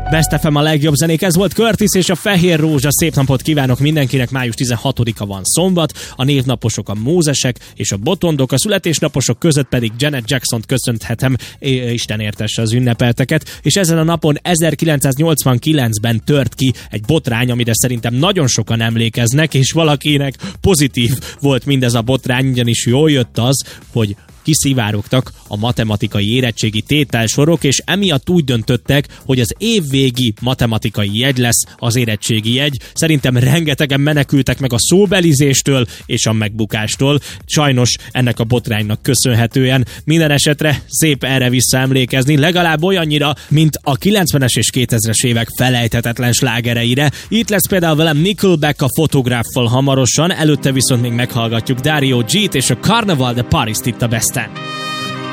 Best FM a legjobb zenék, ez volt Curtis és a Fehér Rózsa. Szép napot kívánok mindenkinek, május 16-a van szombat, a névnaposok a Mózesek és a Botondok, a születésnaposok között pedig Janet Jackson-t köszönhetem, Isten értesse az ünnepelteket, és ezen a napon 1989-ben tört ki egy botrány, amire szerintem nagyon sokan emlékeznek, és valakinek pozitív volt mindez a botrány, ugyanis jól jött az, hogy kiszivárogtak a matematikai érettségi tételsorok, és emiatt úgy döntöttek, hogy az évvégi matematikai jegy lesz az érettségi jegy. Szerintem rengetegen menekültek meg a szóbelizéstől és a megbukástól. Sajnos ennek a botránynak köszönhetően. Minden esetre szép erre visszaemlékezni, legalább olyannyira, mint a 90-es és 2000-es évek felejthetetlen slágereire. Itt lesz például velem Nickelback a Fotográffal hamarosan, előtte viszont még meghallgatjuk Dario G-t és a Carnaval de Paris itt a Besten.